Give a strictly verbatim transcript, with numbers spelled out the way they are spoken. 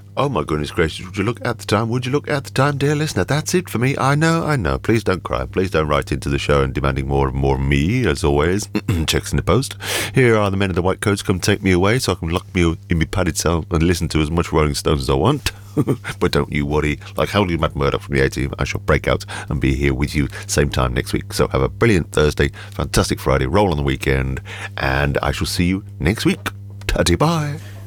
Oh my goodness gracious, would you look at the time? Would you look at the time, dear listener? That's it for me. I know, I know. Please don't cry. Please don't write into the show and demanding more and more of me, as always. Checks in the post. Here are the men in the white coats. Come take me away so I can lock me in my padded cell and listen to as much Rolling Stones as I want. But don't you worry. Like Holy Matt Murdoch from the A-Team, I shall break out and be here with you same time next week. So have a brilliant Thursday, fantastic Friday, roll on the weekend, and I shall see you next week. Tatty bye.